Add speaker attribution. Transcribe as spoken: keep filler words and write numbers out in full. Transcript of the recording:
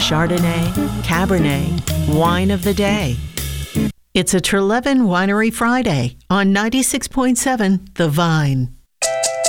Speaker 1: Chardonnay, Cabernet, Wine of the Day. It's a Trelevin Winery Friday on ninety-six point seven The Vine.